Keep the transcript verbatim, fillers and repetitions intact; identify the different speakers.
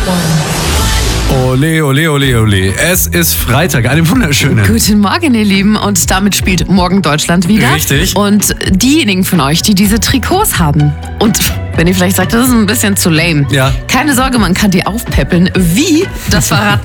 Speaker 1: Ole, ole, ole, ole. Es ist Freitag, eine wunderschöne.
Speaker 2: Guten Morgen, ihr Lieben. Und damit spielt morgen Deutschland wieder.
Speaker 1: Richtig.
Speaker 2: Und diejenigen von euch, die diese Trikots haben und wenn ihr vielleicht sagt, das ist ein bisschen zu lame.
Speaker 1: Ja.
Speaker 2: Keine Sorge, man kann die aufpäppeln. Wie? Das verraten